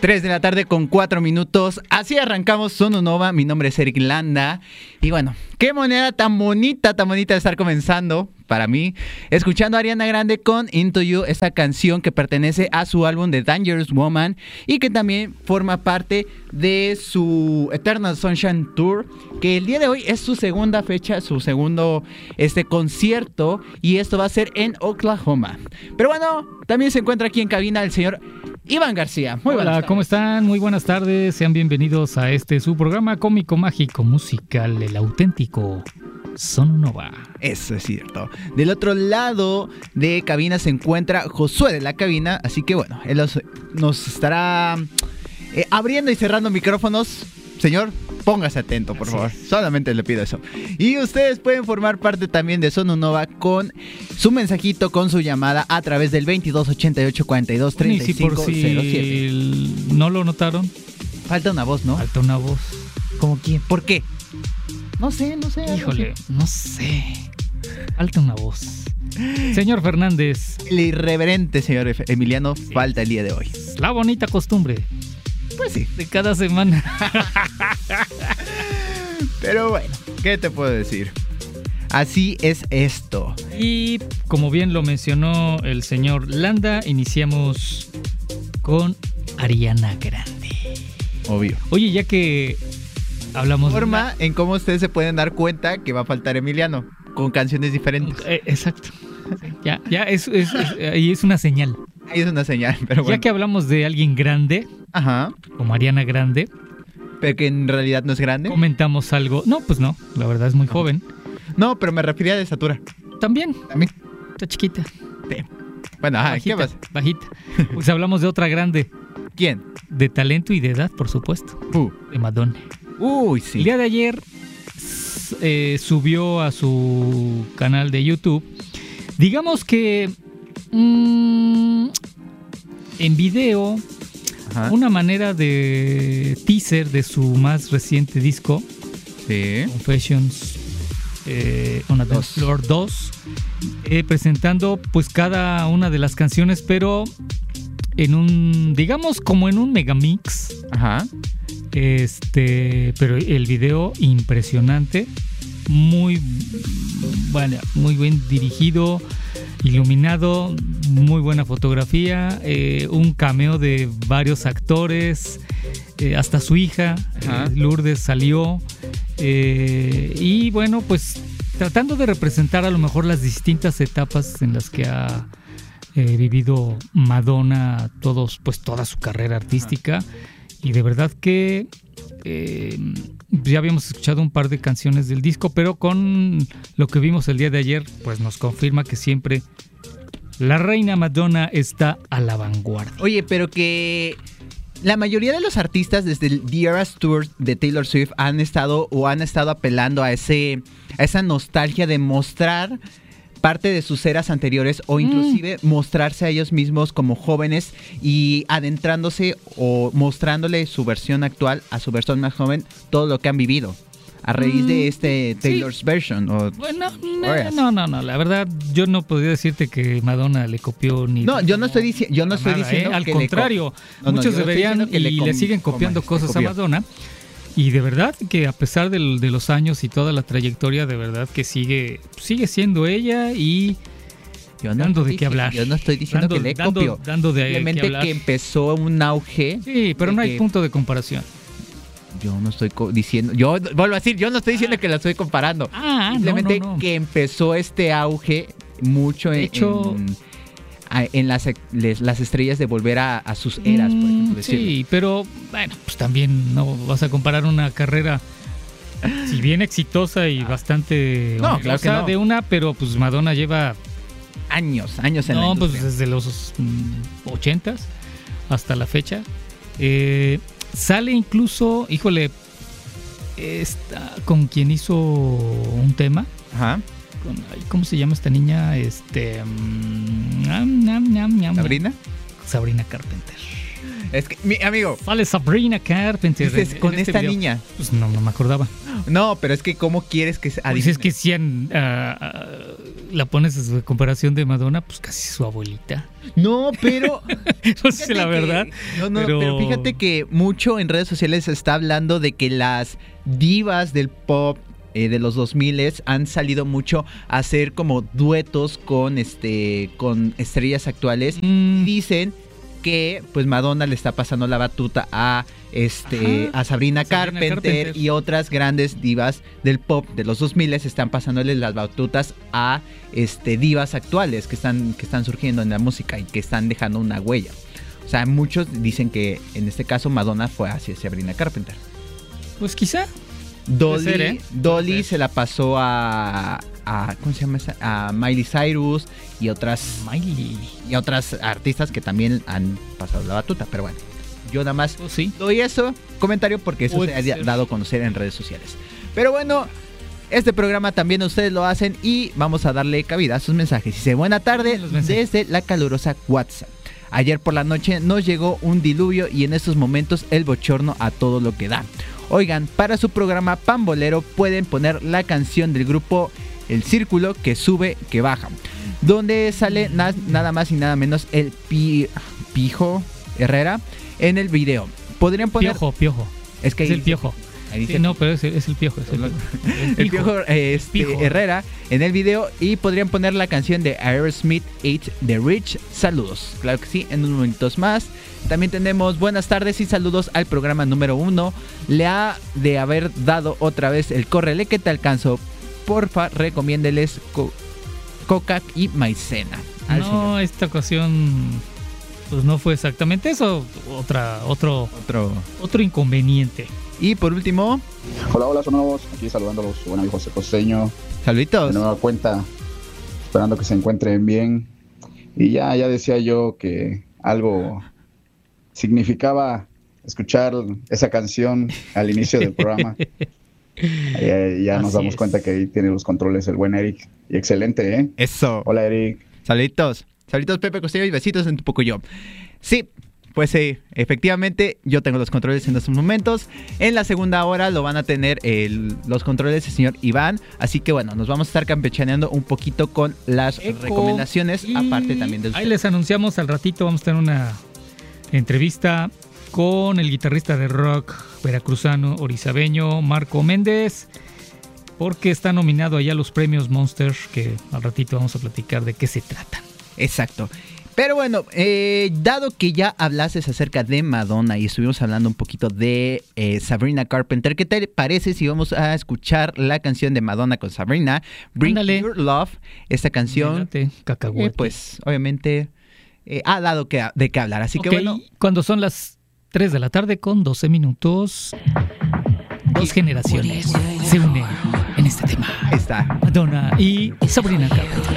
3:04 p.m. Así arrancamos Sononova. Mi nombre es Eric Landa. Y bueno, qué manera tan bonita de estar comenzando para mí, escuchando a Ariana Grande con Into You, esta canción que pertenece a su álbum The Dangerous Woman y que también forma parte de su Eternal Sunshine Tour, que el día de hoy es su segunda fecha, su segundo concierto, y esto va a ser en Oklahoma. Pero bueno, también se encuentra aquí en cabina el señor Iván García. Muy Hola, ¿cómo están? Muy buenas tardes. Sean bienvenidos a su programa cómico, mágico, musical, el auténtico Sononova. Eso es cierto. Del otro lado de cabina se encuentra Josué de la cabina, así que bueno, él nos estará abriendo y cerrando micrófonos. Señor, póngase atento, por favor. Solamente le pido eso. Y ustedes pueden formar parte también de Sononova con su mensajito, con su llamada a través del 2288-423507. Y si por si no lo notaron, falta una voz, ¿no? Falta una voz. ¿Cómo quién? ¿Por qué? No sé. Híjole, no sé. Falta una voz. Señor Fernández. El irreverente señor Emiliano falta el día de hoy. La bonita costumbre. Pues sí. De cada semana. Pero bueno, ¿qué te puedo decir? Así es esto. Y como bien lo mencionó el señor Landa, iniciamos con Ariana Grande. Obvio. Oye, ya que hablamos forma en cómo ustedes se pueden dar cuenta que va a faltar Emiliano con canciones diferentes. Exacto. Ya ahí es una señal. Ahí es una señal, pero bueno. Ya que hablamos de alguien grande, como Ariana Grande, pero que en realidad no es grande. Comentamos algo. No, pues no, la verdad es muy joven. No, pero me refería a de estatura. También. Está chiquita. Sí. Bueno, bajita, ¿qué pasa? Bajita. Pues hablamos de otra grande. ¿Quién? De talento y de edad, por supuesto. De Madonna. Uy, sí. El día de ayer subió a su canal de YouTube, digamos que en video, una manera de teaser de su más reciente disco, Confessions on a Dance Floor 2, presentando pues cada una de las canciones, pero en un, digamos, como en un megamix. Pero el video impresionante, muy bien dirigido, iluminado, muy buena fotografía, un cameo de varios actores, hasta su hija, Lourdes, salió, y bueno, pues tratando de representar a lo mejor las distintas etapas en las que ha vivido Madonna, toda su carrera artística. Y de verdad que ya habíamos escuchado un par de canciones del disco, pero con lo que vimos el día de ayer, pues nos confirma que siempre la reina Madonna está a la vanguardia. Oye, pero que la mayoría de los artistas desde el The Eras Tour de Taylor Swift han estado apelando a esa nostalgia de mostrar parte de sus eras anteriores o inclusive mostrarse a ellos mismos como jóvenes y adentrándose o mostrándole su versión actual a su versión más joven, todo lo que han vivido a raíz de Taylor's version. Bueno, no, la verdad yo no podría decirte que Madonna le copió ni... No, yo no estoy diciendo al contrario, muchos deberían y le siguen copiando cosas a Madonna. Y de verdad que a pesar de los años y toda la trayectoria, de verdad que sigue siendo ella y dando de qué hablar. Yo no estoy diciendo que le copió. Simplemente que empezó un auge. Sí, pero no hay punto de comparación. Yo no estoy diciendo... Yo vuelvo a decir, yo no estoy diciendo que la estoy comparando. Simplemente que empezó este auge mucho en las estrellas de volver a sus eras, por ejemplo decirlo. Sí, pero bueno, pues también no vas a comparar una carrera, si bien exitosa y bastante claro que no. de una, pero pues Madonna lleva años en la industria. Pues desde los 80s hasta la fecha. Sale incluso, con quien hizo un tema. ¿Cómo se llama esta niña? ¿Sabrina? Sabrina Carpenter. Es que, mi amigo, Sale Sabrina Carpenter. dices, con este esta video. niña. Pues no me acordaba. No, pero es que ¿cómo quieres que Pues es que si la pones en comparación de Madonna, pues casi su abuelita. No, pero... No sé la verdad. Pero fíjate que mucho en redes sociales se está hablando de que las divas del pop de los 2000 han salido mucho a hacer como duetos con estrellas actuales. Y dicen que pues Madonna le está pasando la batuta a Sabrina Carpenter y otras grandes divas del pop de los 2000 están pasándole las batutas a divas actuales que están surgiendo en la música y que están dejando una huella. O sea, muchos dicen que en este caso Madonna fue hacia Sabrina Carpenter. Pues quizá. Dolly se la pasó a ¿cómo se llama esa? A Miley Cyrus y otras artistas que también han pasado la batuta, pero bueno, yo nada más doy eso comentario porque eso se ha dado a conocer en redes sociales. Pero bueno, este programa también ustedes lo hacen y vamos a darle cabida a sus mensajes. Dice, buena tarde desde la calurosa WhatsApp. Ayer por la noche nos llegó un diluvio y en estos momentos el bochorno a todo lo que da. Oigan, para su programa Pambolero pueden poner la canción del grupo El Círculo, que sube, que baja, donde sale nada más y nada menos el Pijo Herrera en el video. Podrían poner... Piojo. Es que es el Piojo. Sí, no, pero es el Piojo. El Piojo, Herrera en el video, y podrían poner la canción de Aerosmith 8 The Rich. Saludos. Claro que sí, en unos momentos más. También tenemos buenas tardes y saludos al programa número 1. Le ha de haber dado otra vez el córrele que te alcanzo. Porfa, recomiéndeles coca y maicena. No, esta ocasión pues no fue exactamente eso. Otro inconveniente. Y por último... Hola, son nuevos. Aquí saludándolos, su buen amigo José Costeño. Saluditos. De nueva cuenta, esperando que se encuentren bien. Y ya decía yo que algo significaba escuchar esa canción al inicio del programa. Ya nos damos cuenta que ahí tiene los controles el buen Eric. Y excelente, ¿eh? Eso. Hola, Eric. Saluditos. Saluditos, Pepe Costeño, y besitos en tu pocoyo. Sí. Pues sí, efectivamente yo tengo los controles en estos momentos. En la segunda hora lo van a tener los controles el señor Iván. Así que bueno, nos vamos a estar campechaneando un poquito con las recomendaciones. Aparte también de ahí les anunciamos al ratito, vamos a tener una entrevista con el guitarrista de rock veracruzano orizabeño Marco Méndez, porque está nominado allá a los premios Monster, que al ratito vamos a platicar de qué se tratan. Exacto. Pero bueno, dado que ya hablases acerca de Madonna y estuvimos hablando un poquito de Sabrina Carpenter, ¿qué te parece si vamos a escuchar la canción de Madonna con Sabrina, Bring Your Love? Esta canción, pues obviamente ha dado de qué hablar, así que bueno. Cuando son las 3 de la tarde con 12 minutos, dos generaciones se unen en este tema. Ahí está. Madonna y Sabrina Carpenter.